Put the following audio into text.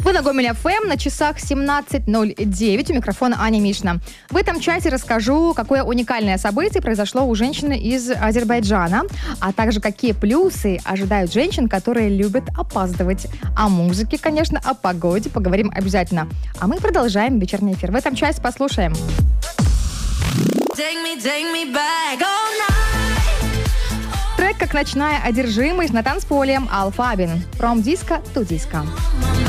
Вы на Гомель ФМ, на часах 17:09. У микрофона Аня Мишна. В этом часе расскажу, какое уникальное событие произошло у женщины из Азербайджана, а также какие плюсы ожидают женщин, которые любят опаздывать. О музыке, конечно, о погоде поговорим обязательно. А мы продолжаем вечерний эфир. В этом часе послушаем. Трек «Как ночная одержимость» на танцполе Алфабин. From disco to disco.